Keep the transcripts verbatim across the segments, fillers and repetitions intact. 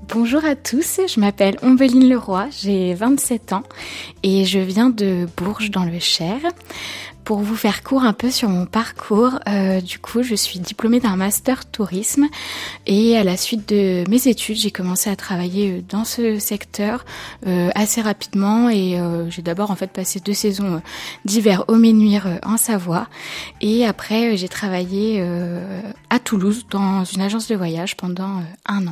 Bonjour à tous, je m'appelle Ombeline Leroy, j'ai vingt-sept ans et je viens de Bourges dans le Cher. Pour vous faire court un peu sur mon parcours, euh, du coup je suis diplômée d'un master tourisme et à la suite de mes études j'ai commencé à travailler dans ce secteur euh, assez rapidement et euh, j'ai d'abord en fait passé deux saisons d'hiver au Ménuire euh, en Savoie et après euh, j'ai travaillé euh, à Toulouse dans une agence de voyage pendant euh, un an.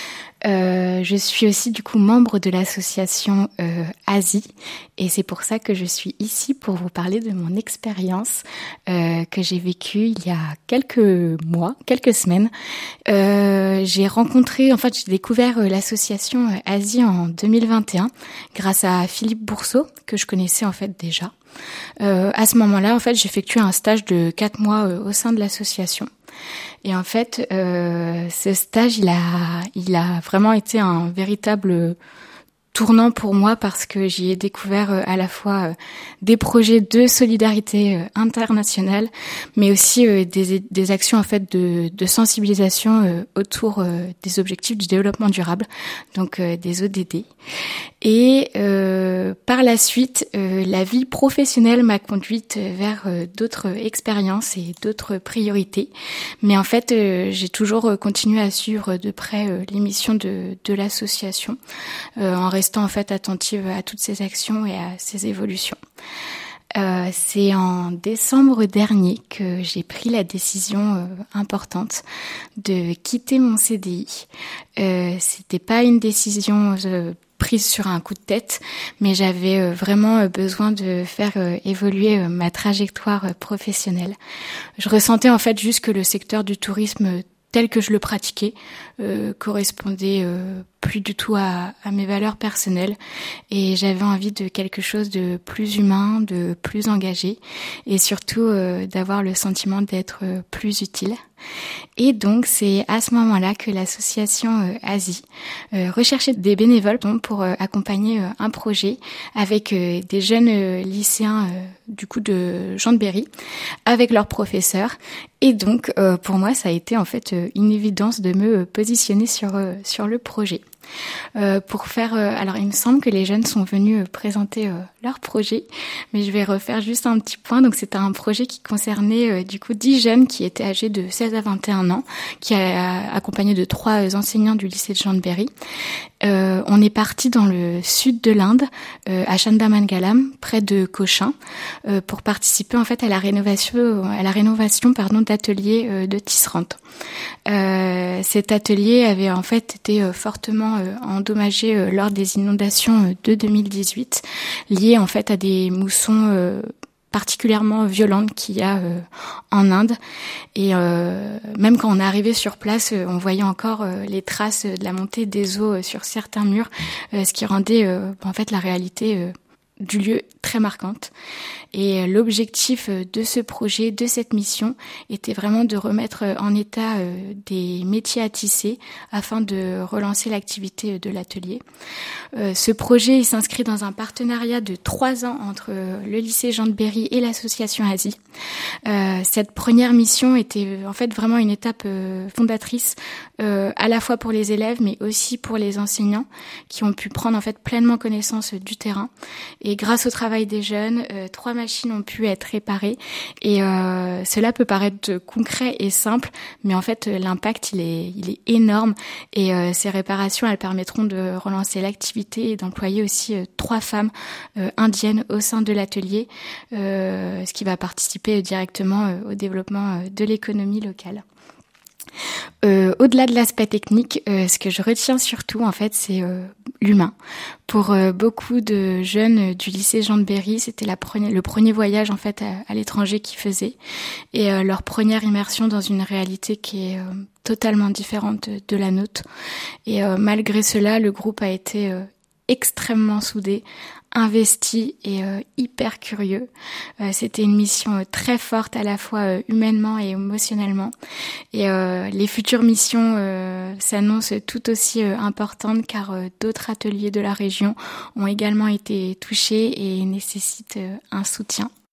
Euh, je suis aussi du coup membre de l'association euh, Asie et c'est pour ça que je suis ici pour vous parler de mon expérience euh, que j'ai vécue il y a quelques mois, quelques semaines. Euh, j'ai rencontré, en fait j'ai découvert euh, l'association euh, Asie en deux mille vingt et un grâce à Philippe Bourseau que je connaissais en fait déjà. Euh, à ce moment-là, en fait, j'ai effectué un stage de quatre mois euh, au sein de l'association. Et en fait, euh, ce stage, il a, il a vraiment été un véritable tournant pour moi parce que j'y ai découvert euh, à la fois euh, des projets de solidarité euh, internationale, mais aussi euh, des, des actions en fait de, de sensibilisation euh, autour euh, des objectifs du développement durable, donc euh, des O D D. Et euh, par la suite, euh, la vie professionnelle m'a conduite vers euh, d'autres expériences et d'autres priorités. Mais en fait, euh, j'ai toujours continué à suivre de près euh, les missions de, de l'association, euh, en restant en fait attentive à toutes ces actions et à ces évolutions. Euh, c'est en décembre dernier que j'ai pris la décision euh, importante de quitter mon C D I. Euh, c'était pas une décision euh, prise sur un coup de tête, mais j'avais euh, vraiment euh, besoin de faire euh, évoluer euh, ma trajectoire euh, professionnelle. Je ressentais en fait juste que le secteur du tourisme tel que je le pratiquais euh, correspondait euh, plus du tout à, à mes valeurs personnelles et j'avais envie de quelque chose de plus humain, de plus engagé et surtout euh, d'avoir le sentiment d'être euh, plus utile. Et donc c'est à ce moment-là que l'association euh, Asie euh, recherchait des bénévoles donc, pour euh, accompagner euh, un projet avec euh, des jeunes euh, lycéens euh, du coup de Jean de Berry avec leurs professeurs. Et donc euh, pour moi ça a été en fait euh, une évidence de me positionner sur euh, sur le projet. Euh, pour faire, euh, alors il me semble que les jeunes sont venus euh, présenter euh, leur projet, mais je vais refaire juste un petit point. Donc c'était un projet qui concernait euh, du coup dix jeunes qui étaient âgés de seize à vingt et un ans, qui a accompagné de trois euh, enseignants du lycée de Jean de Berry. Euh, on est parti dans le sud de l'Inde, euh, à Chandamangalam, près de Cochin, euh, pour participer en fait à la rénovation, à la rénovation pardon d'ateliers euh, de tisserande. Euh, cet atelier avait en fait été euh, fortement euh, endommagé euh, lors des inondations euh, de deux mille dix-huit, liées en fait à des moussons euh, particulièrement violentes qu'il y a euh, en Inde. Et euh, même quand on est arrivé sur place, euh, on voyait encore euh, les traces de la montée des eaux euh, sur certains murs, euh, ce qui rendait euh, en fait la réalité euh, du lieu très marquante. Et l'objectif de ce projet, de cette mission, était vraiment de remettre en état des métiers à tisser afin de relancer l'activité de l'atelier. Ce projet il s'inscrit dans un partenariat de trois ans entre le lycée Jean de Berry et l'association Asie. Cette première mission était en fait vraiment une étape fondatrice à la fois pour les élèves mais aussi pour les enseignants qui ont pu prendre en fait pleinement connaissance du terrain. Et grâce au travail des jeunes, euh, trois machines ont pu être réparées. Et euh, cela peut paraître concret et simple, mais en fait, l'impact, il est, il est énorme. Et euh, ces réparations, elles permettront de relancer l'activité et d'employer aussi euh, trois femmes euh, indiennes au sein de l'atelier, euh, ce qui va participer directement euh, au développement euh, de l'économie locale. Euh, au-delà de l'aspect technique, euh, ce que je retiens surtout, en fait, c'est euh, l'humain. Pour euh, beaucoup de jeunes du lycée Jean de Berry, c'était la pre- le premier voyage en fait à, à l'étranger qu'ils faisaient et euh, leur première immersion dans une réalité qui est euh, totalement différente de, de la nôtre. Et euh, malgré cela, le groupe a été euh, extrêmement soudé, investi et euh, hyper curieux. Euh, c'était une mission euh, très forte à la fois euh, humainement et émotionnellement. Et euh, les futures missions euh, s'annoncent tout aussi euh, importantes car euh, d'autres ateliers de la région ont également été touchés et nécessitent euh, un soutien.